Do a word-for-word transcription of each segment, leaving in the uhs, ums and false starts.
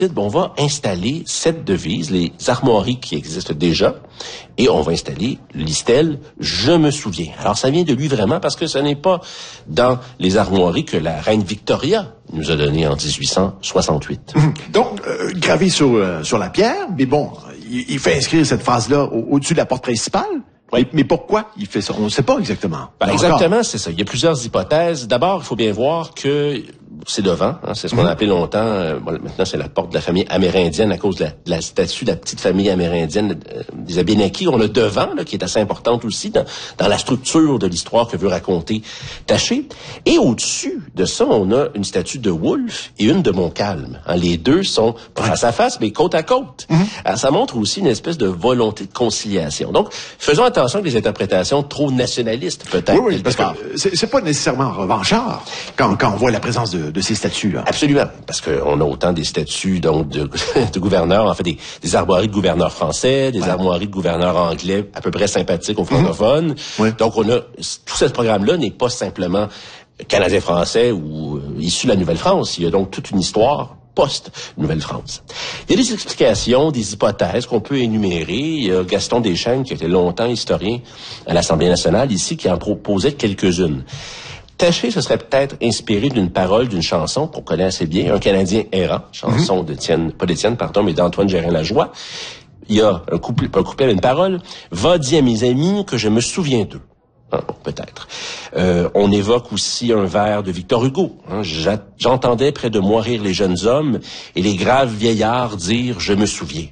on va installer cette devise, les armoiries qui existent déjà, et on va installer l'istelle « Je me souviens ». Alors, ça vient de lui vraiment parce que ce n'est pas dans les armoiries que la reine Victoria nous a donné en dix-huit cent soixante-huit. Donc, euh, gravé sur, euh, sur la pierre, mais bon, il, il fait inscrire cette phrase-là au- au-dessus de la porte principale. Oui. Mais, mais pourquoi il fait ça? On ne sait pas exactement. Ben, exactement, c'est ça. Il y a plusieurs hypothèses. D'abord, il faut bien voir que c'est devant, hein, c'est ce qu'on a appelé longtemps, euh, bon, maintenant c'est la porte de la famille amérindienne à cause de la, de la statue de la petite famille amérindienne euh, des Abénaquis. On a devant, là, qui est assez importante aussi dans, dans la structure de l'histoire que veut raconter Taché. Et au-dessus de ça, on a une statue de Wolfe et une de Montcalm. Hein, les deux sont pas face à face, mais côte à côte. Mm-hmm. Alors, ça montre aussi une espèce de volonté de conciliation. Donc, faisons attention avec les interprétations trop nationalistes, peut-être. Oui, oui, parce que c'est, c'est pas nécessairement revanchard quand, quand on voit la présence de de ces statues-là. Absolument, parce qu'on a autant des statues donc de, de gouverneurs, en fait des, des armoiries de gouverneurs français, des ouais. armoiries de gouverneurs anglais à peu près sympathiques aux francophones. Mmh. Ouais. Donc on a tout ce programme-là n'est pas simplement canadien-français ou euh, issu de la Nouvelle-France. Il y a donc toute une histoire post-Nouvelle-France. Il y a des explications, des hypothèses qu'on peut énumérer. Il y a Gaston Deschênes, qui était longtemps historien à l'Assemblée nationale ici, qui en proposait quelques-unes. Taché se serait peut-être inspiré d'une parole d'une chanson qu'on connaît assez bien, Un Canadien errant, chanson mm-hmm. d'Étienne, pas d'Étienne, pardon, mais d'Antoine Gérin-Lajoie. Il y a un couplet, pas un couplet, mais une parole. Va dire à mes amis que je me souviens d'eux. Hein, peut-être. Euh, on évoque aussi un vers de Victor Hugo. Hein, j'entendais près de moi rire les jeunes hommes et les graves vieillards dire je me souviens.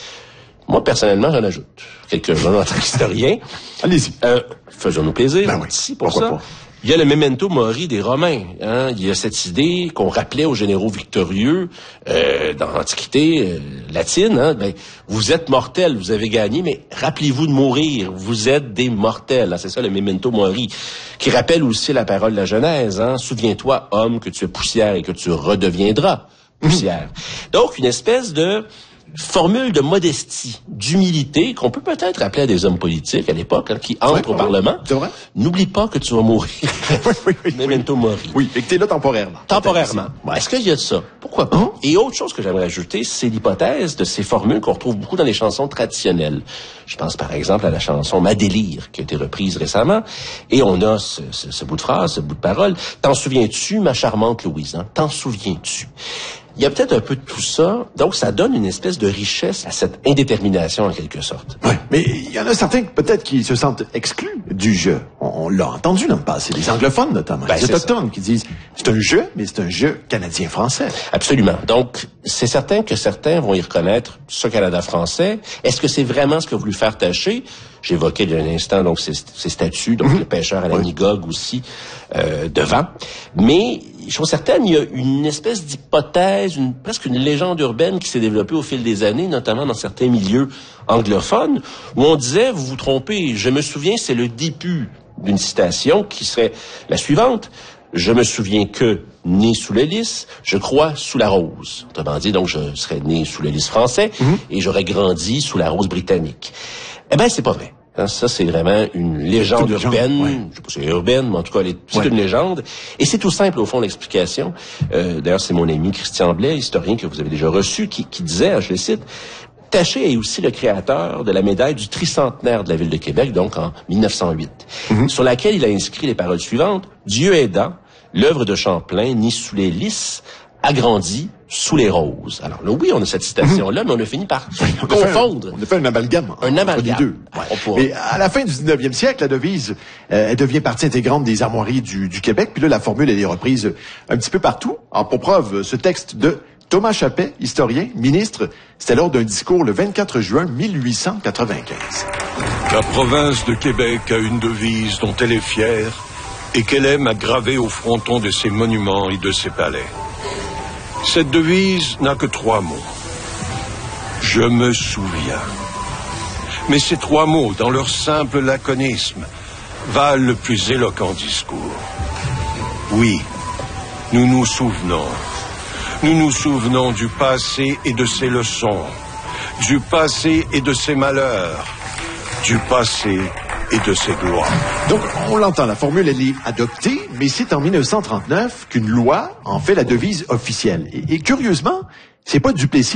Moi, personnellement, j'en ajoute quelques-uns en tant qu'historien. Allez-y. Euh, faisons-nous plaisir. Ben oui. Si, pour Pourquoi ça. pas? Il y a le memento mori des Romains. Hein? Il y a cette idée qu'on rappelait aux généraux victorieux euh, dans l'Antiquité euh, latine. Hein? Ben, vous êtes mortels, vous avez gagné, mais rappelez-vous de mourir. Vous êtes des mortels. Hein? C'est ça le memento mori, qui rappelle aussi la parole de la Genèse. Hein? Souviens-toi, homme, que tu es poussière et que tu redeviendras poussière. Mmh. Donc, une espèce de formule de modestie, d'humilité, qu'on peut peut-être appeler à des hommes politiques à l'époque, hein, qui entrent oui, au Parlement. C'est vrai? N'oublie pas que tu vas mourir. oui, oui, oui. Memento mori. Oui, et que t'es là temporairement. Temporairement. Ouais. Est-ce qu'il y a de ça? Pourquoi pas? Hein? Et autre chose que j'aimerais ajouter, c'est l'hypothèse de ces formules qu'on retrouve beaucoup dans les chansons traditionnelles. Je pense par exemple à la chanson Ma délire, qui a été reprise récemment, et on a ce, ce, ce bout de phrase, ce bout de parole. T'en souviens-tu, ma charmante Louise? Hein? T'en souviens-tu? Il y a peut-être un peu de tout ça, donc ça donne une espèce de richesse à cette indétermination en quelque sorte. Oui, mais il y en a certains peut-être qui se sentent exclus du jeu. On, on l'a entendu dans le passé, les anglophones notamment, ben, les autochtones qui disent c'est un jeu, mais c'est un jeu canadien-français. Absolument. Donc c'est certain que certains vont y reconnaître ce Canada français. Est-ce que c'est vraiment ce que voulu faire Taché? J'évoquais il y a un instant donc ces, ces statues, donc mm-hmm. le pêcheur à la oui. Nigogue aussi euh, devant. Mais chose certaine, il y a une espèce d'hypothèse, une, presque une légende urbaine qui s'est développée au fil des années, notamment dans certains milieux anglophones, où on disait, vous vous trompez, je me souviens, c'est le début d'une citation qui serait la suivante. Je me souviens que, né sous le lys, je crois sous la rose. Autrement dit, donc, je serais né sous le lys français mm-hmm. et j'aurais grandi sous la rose britannique. Eh ben, c'est pas vrai. Hein, ça, c'est vraiment une légende une urbaine. Légende, ouais. Je sais pas si c'est urbaine, mais en tout cas, c'est ouais. une légende. Et c'est tout simple, au fond, l'explication. Euh, d'ailleurs, c'est mon ami Christian Blais, historien que vous avez déjà reçu, qui, qui disait, je le cite, Taché est aussi le créateur de la médaille du tricentenaire de la Ville de Québec, donc en mille neuf cent huit, mm-hmm. sur laquelle il a inscrit les paroles suivantes. Dieu aidant, l'œuvre de Champlain, ni sous les lys, agrandie sous les roses. Alors là, oui, on a cette citation-là, mmh. mais on a fini par on confondre. A un, on a fait un amalgame. Un amalgame. Les deux. Ouais. Mais à la fin du dix-neuvième siècle, la devise, euh, elle devient partie intégrante des armoiries du, du Québec. Puis là, la formule, elle est reprise un petit peu partout. Alors, pour preuve, ce texte de Thomas Chappet, historien, ministre, c'était lors d'un discours le vingt-quatre juin mille huit cent quatre-vingt-quinze. La province de Québec a une devise dont elle est fière et qu'elle aime à graver au fronton de ses monuments et de ses palais. Cette devise n'a que trois mots. Je me souviens. Mais ces trois mots, dans leur simple laconisme, valent le plus éloquent discours. Oui, nous nous souvenons. Nous nous souvenons du passé et de ses leçons, du passé et de ses malheurs, du passé et de ses gloires. Donc, on l'entend, la formule, elle est adoptée, mais c'est en mille neuf cent trente-neuf qu'une loi en fait la devise officielle. Et, et curieusement, C'est pas Duplessis